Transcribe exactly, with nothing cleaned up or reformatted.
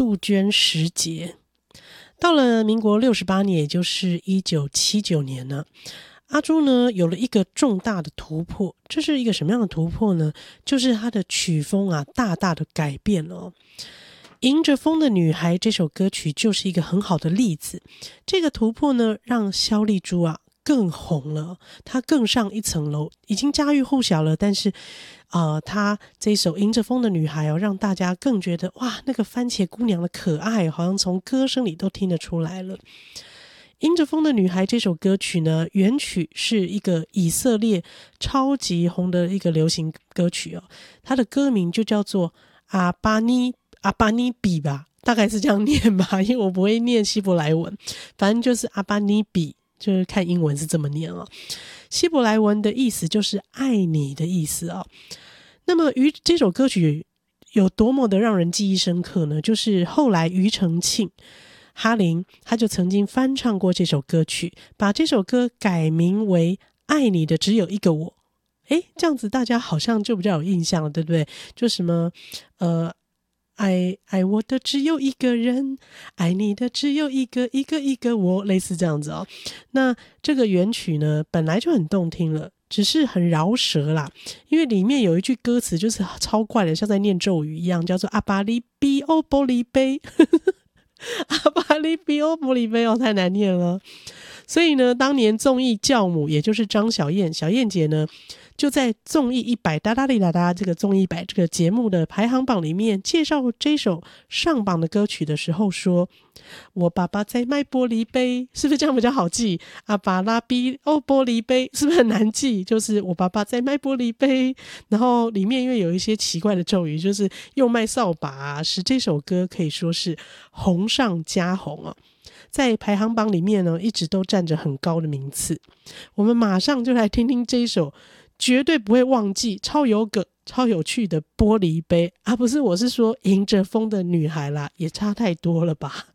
杜鹃时节。到了民国六十八年，也就是一九七九年呢，阿朱呢有了一个重大的突破。这是一个什么样的突破呢？就是他的曲风啊大大的改变了哦。迎着风的女孩这首歌曲就是一个很好的例子。这个突破呢让萧丽珠啊更红了，她更上一层楼，已经家喻户晓了。但是呃，她这首迎着风的女孩哦，让大家更觉得哇，那个番茄姑娘的可爱好像从歌声里都听得出来了。迎着风的女孩这首歌曲呢，原曲是一个以色列超级红的一个流行歌曲哦，它的歌名就叫做阿巴尼阿巴尼比吧，大概是这样念吧，因为我不会念希伯来文，反正就是阿巴尼比，就是看英文是这么念哦。希伯来文的意思就是爱你的意思哦。那么于这首歌曲有多么的让人记忆深刻呢？就是后来庾澄庆哈林他就曾经翻唱过这首歌曲，把这首歌改名为爱你的只有一个我。诶，这样子大家好像就比较有印象了，对不对？就什么呃爱爱我的只有一个人，爱你的只有一个一个一个我，类似这样子哦。那这个原曲呢本来就很动听了，只是很饶舌啦，因为里面有一句歌词就是超怪的，像在念咒语一样，叫做阿巴利比欧玻璃杯阿巴利比欧玻璃杯哦，太难念了。所以呢，当年综艺教母也就是张小燕小燕姐呢，就在综艺一百哒哒哩哒哒这个综艺一百这个节目的排行榜里面介绍这首上榜的歌曲的时候说，我爸爸在卖玻璃杯，是不是这样比较好记？阿巴拉比哦玻璃杯是不是很难记？就是我爸爸在卖玻璃杯，然后里面因为有一些奇怪的咒语，就是又卖扫把啊，使这首歌可以说是红上加红哦。在排行榜里面呢，一直都占着很高的名次。我们马上就来听听这一首绝对不会忘记、超有梗、超有趣的玻璃杯啊，不是，我是说迎着风的女孩啦，也差太多了吧。